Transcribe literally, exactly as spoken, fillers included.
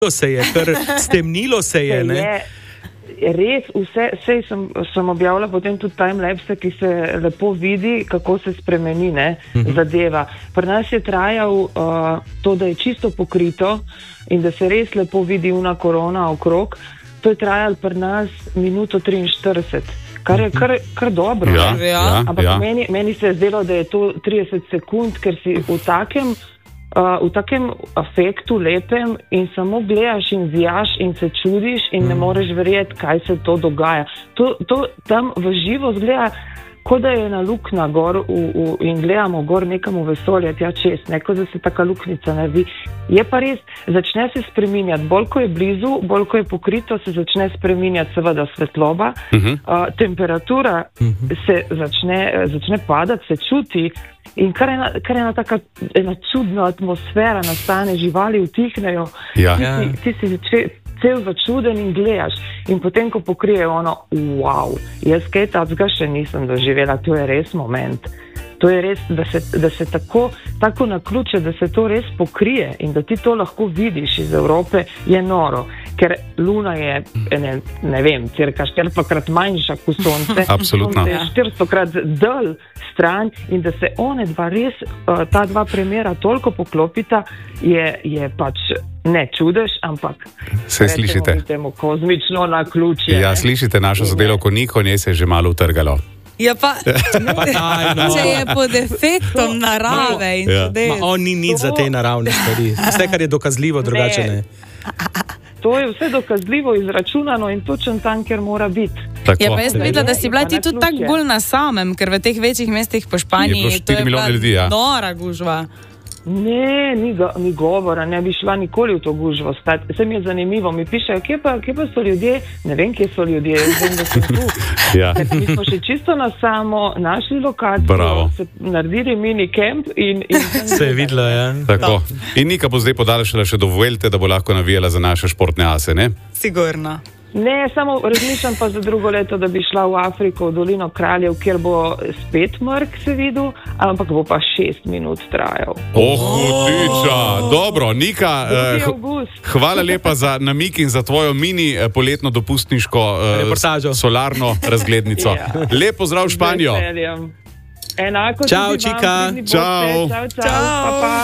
se je, kar stemnilo se je, ne? Res, vse, vse sem, sem objavila potem tudi timelapse, ki se lepo vidi, kako se spremeni, ne, uh-huh. zadeva. Pri nas je trajal uh, to, da je čisto pokrito in da se res lepo vidi una korona okrog. To je trajalo pri nas minuto triinštirideset, kar je kar, kar dobro. Ja, ja, Ampak ja. Meni, meni se je zdelo, da je to trideset sekund, ker si v takem Uh, v takem afektu lepem in samo gledaš in zjaš in se čudiš in ne moreš verjeti, kaj se to dogaja. To, to tam v živo zgleda, kot da je ena luknja gor v, v, in gledamo gor nekam v vesolje, tja čez, neko da se taka luknica naredi. Je pa res, začne se spreminjati, bolj ko je blizu, bolj ko je pokrito, se začne spreminjati seveda svetloba, uh-huh. uh, temperatura uh-huh. se začne, začne padati, se čuti. In kar ena, kar ena taka ena čudna atmosfera nastane, živali utihnejo, ja. ti, ti si če, cel začuden in gledaš. In potem, ko pokrije ono, wow, jaz kaj tacga še nisem doživela, to je res moment. To je res, da se, da se tako, tako naključe, da se to res pokrije in da ti to lahko vidiš iz Evrope, je noro. Ker luna je, ne, ne vem, cirka štirikrat manjša kot sonce. Absolutno. Sonce je štirikrat dalj stran in da se one dva res, uh, ta dva primera toliko poklopita, je, je pač ne čudež, ampak se slišite. Temu kozmično naključje. Ja, slišite našo sodelavko Niko, njej se je že malo utrgalo. Ja, pa, pa daj, no. Če je pod efektom narave in ja. čudež. Ma on ni nič za te naravne stvari. Vse, kar je dokazljivo, drugače ne. To je vse dokazljivo, izračunano in točen tam, kjer mora biti. Tako. Ja, pa jaz videla, da si bila ti tudi tako bolj na samem, ker v teh večjih mestih po Španiji to je bila ljudi, ja. nora gužva. Ne, ni, go, ni govora, ne bi šla nikoli v to gužvo stati. Vse mi je zanimivo, mi pišejo, kje pa, kje pa so ljudje, ne vem, kje so ljudje, jaz vem, da sem tu. Ja. Mi smo še čisto na samo našli lokacijo, se naredili mini kemp in... in se je videlo, ja. Tako. In Nika bo zdaj podaljšala še dovoljte, da bo lahko navijala za naše športne ase, ne? Sigurno. Ne, samo razmišljam pa za drugo leto, da bi šla v Afriko, v Dolino Kraljev, kjer bo spet mrk se videl, ampak bo pa šest minut trajal. Oh, hudiča! Dobro, Nika, uh, hvala lepa za namik in za tvojo mini poletno dopustniško uh, solarno razglednico. Ja. Lep pozdrav v Španijo! Enako. Čau, Čika! Čau! Čau, čau! Pa, pa.